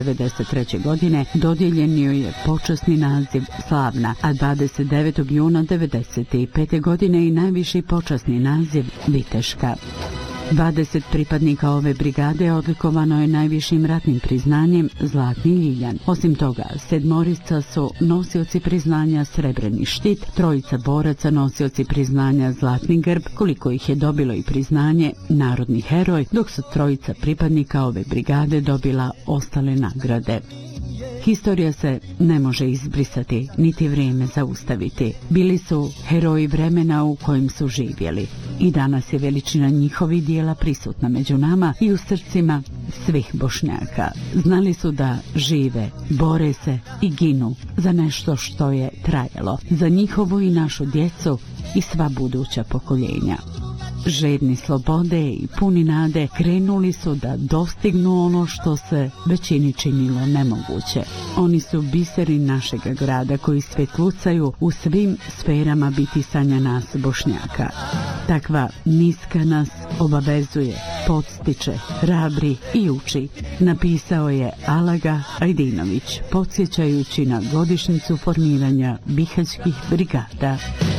1993. godine dodijeljen joj je počasni naziv Slavna, a 29. juna 1995. godine i najviši počasni naziv Viteška. 20 pripadnika ove brigade odlikovano je najvišim ratnim priznanjem Zlatni ljiljan. Osim toga, 7 su nosioci priznanja Srebreni štit, 3 boraca nosioci priznanja Zlatni grb, koliko ih je dobilo i priznanje Narodni heroj, dok su 3 pripadnika ove brigade dobila ostale nagrade. Historija se ne može izbrisati, niti vrijeme zaustaviti. Bili su heroji vremena u kojem su živjeli. I danas je veličina njihovih dijela prisutna među nama i u srcima svih Bošnjaka. Znali su da žive, bore se i ginu za nešto što je trajalo, za njihovu i našu djecu i sva buduća pokoljenja. Žedni slobode i puni nade krenuli su da dostignu ono što se većini činilo nemoguće. Oni su biseri našega grada koji svetlucaju u svim sferama bitisanja nas Bošnjaka. Takva niska nas obavezuje, podstiče, hrabri i uči, napisao je Alaga Ajdinović, podsjećajući na godišnjicu formiranja Bihaćkih brigada.